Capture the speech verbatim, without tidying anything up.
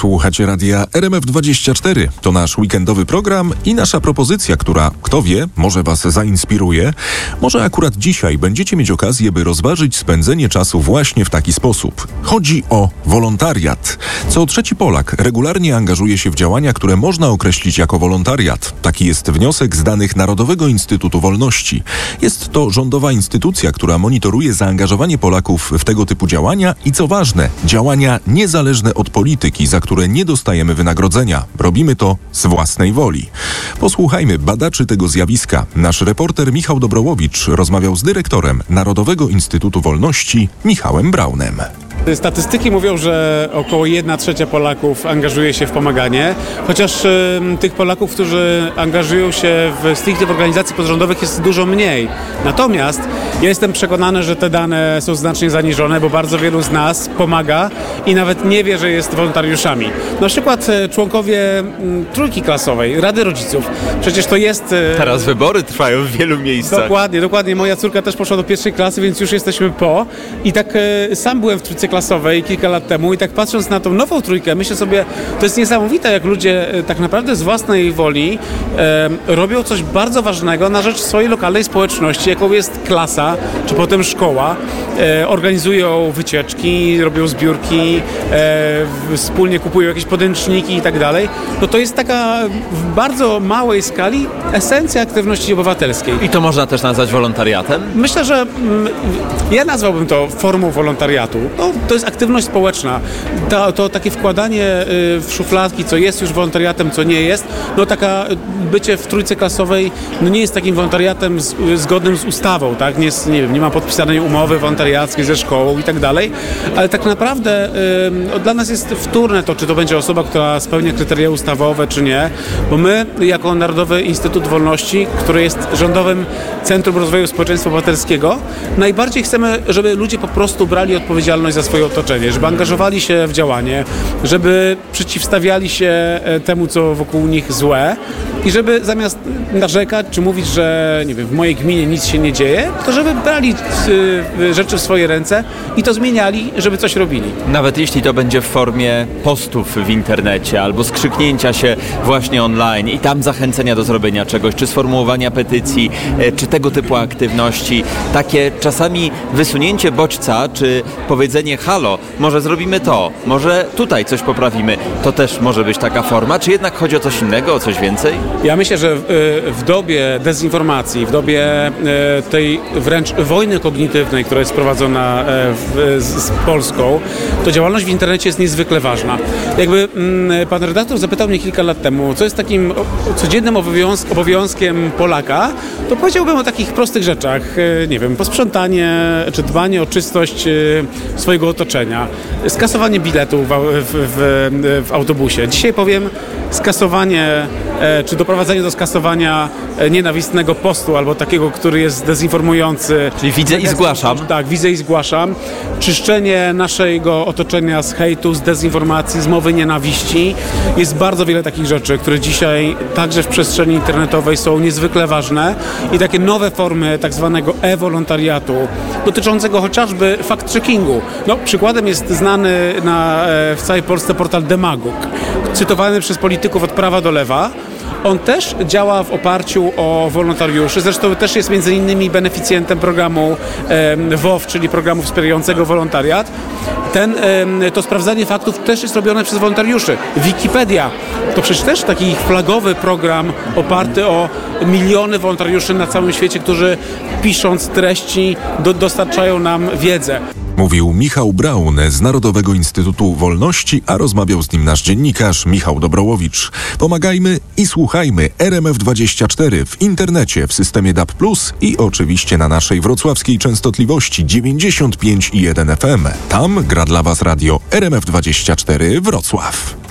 Słuchacie radia R M F dwadzieścia cztery. To nasz weekendowy program i nasza propozycja, która, kto wie, może was zainspiruje. Może akurat dzisiaj będziecie mieć okazję, by rozważyć spędzenie czasu właśnie w taki sposób. Chodzi o wolontariat. Co trzeci Polak regularnie angażuje się w działania, które można określić jako wolontariat. Taki jest wniosek z danych Narodowego Instytutu Wolności. Jest to rządowa instytucja, która monitoruje zaangażowanie Polaków w tego typu działania i co ważne, działania niezależne od polityki, za które nie dostajemy wynagrodzenia. Robimy to z własnej woli. Posłuchajmy badaczy tego zjawiska. Nasz reporter Michał Dobrołowicz rozmawiał z dyrektorem Narodowego Instytutu Wolności Michałem Braunem. Statystyki mówią, że około jedna trzecia Polaków angażuje się w pomaganie, chociaż y, tych Polaków, którzy angażują się w stricte w organizacji pozarządowych jest dużo mniej. Natomiast ja jestem przekonany, że te dane są znacznie zaniżone, bo bardzo wielu z nas pomaga i nawet nie wie, że jest wolontariuszami. Na przykład członkowie m, trójki klasowej, Rady Rodziców. Przecież to jest... Y, Teraz wybory trwają w wielu miejscach. Dokładnie, dokładnie. Moja córka też poszła do pierwszej klasy, więc już jesteśmy po. I tak y, sam byłem w trójce klasowej kilka lat temu i tak patrząc na tą nową trójkę, myślę sobie, to jest niesamowite, jak ludzie e, tak naprawdę z własnej woli e, robią coś bardzo ważnego na rzecz swojej lokalnej społeczności, jaką jest klasa, czy potem szkoła. E, organizują wycieczki, robią zbiórki, e, wspólnie kupują jakieś podręczniki i tak dalej. No to jest taka w bardzo małej skali esencja aktywności obywatelskiej. I to można też nazwać wolontariatem? Myślę, że mm, ja nazwałbym to formą wolontariatu. No, to jest aktywność społeczna. To, to takie wkładanie w szufladki, co jest już wolontariatem, co nie jest. No taka bycie w trójce klasowej no nie jest takim wolontariatem z, zgodnym z ustawą, tak? Nie, jest, nie wiem, nie ma podpisanej umowy wolontariackiej ze szkołą i tak dalej. Ale tak naprawdę y, dla nas jest wtórne to, czy to będzie osoba, która spełnia kryteria ustawowe, czy nie. Bo my, jako Narodowy Instytut Wolności, który jest rządowym Centrum Rozwoju Społeczeństwa Obywatelskiego, najbardziej chcemy, żeby ludzie po prostu brali odpowiedzialność za swoje otoczenie, żeby angażowali się w działanie, żeby przeciwstawiali się temu, co wokół nich złe i żeby zamiast narzekać, czy mówić, że nie wiem, w mojej gminie nic się nie dzieje, to żeby brali y, rzeczy w swoje ręce i to zmieniali, żeby coś robili. Nawet jeśli to będzie w formie postów w internecie albo skrzyknięcia się właśnie online i tam zachęcenia do zrobienia czegoś, czy sformułowania petycji, czy tego typu aktywności, takie czasami wysunięcie bodźca, czy powiedzenie halo, może zrobimy to, może tutaj coś poprawimy, to też może być taka forma, czy jednak chodzi o coś innego, o coś więcej? Ja myślę, że w, w dobie dezinformacji, w dobie tej wręcz wojny kognitywnej, która jest prowadzona w, z, z Polską, to działalność w internecie jest niezwykle ważna. Jakby pan redaktor zapytał mnie kilka lat temu, co jest takim codziennym obowiązk, obowiązkiem Polaka, to powiedziałbym o takich prostych rzeczach, nie wiem, posprzątanie, czy dbanie o czystość swojego otoczenia, skasowanie biletu w, w, w, w autobusie. Dzisiaj powiem skasowanie, e, czy doprowadzenie do skasowania e, nienawistnego postu albo takiego, który jest dezinformujący. Czyli widzę i zgłaszam. Tak, widzę i zgłaszam. Czyszczenie naszego otoczenia z hejtu, z dezinformacji, z mowy nienawiści. Jest bardzo wiele takich rzeczy, które dzisiaj także w przestrzeni internetowej są niezwykle ważne i takie nowe formy tak zwanego e-wolontariatu dotyczącego chociażby fact-checkingu. No, przykładem jest znany na, e, w całej Polsce portal Demagog, cytowany przez polityków od prawa do lewa. On też działa w oparciu o wolontariuszy, zresztą też jest między innymi beneficjentem programu e, W O W, czyli programu wspierającego wolontariat. Ten, e, to sprawdzanie faktów też jest robione przez wolontariuszy. Wikipedia to przecież też taki flagowy program oparty o miliony wolontariuszy na całym świecie, którzy pisząc treści do, dostarczają nam wiedzę. Mówił Michał Braun z Narodowego Instytutu Wolności, a rozmawiał z nim nasz dziennikarz Michał Dobrołowicz. Pomagajmy i słuchajmy R M F dwadzieścia cztery w internecie, w systemie D A B plus i oczywiście na naszej wrocławskiej częstotliwości dziewięćdziesiąt pięć i jeden F M. Tam gra dla Was radio R M F dwadzieścia cztery Wrocław.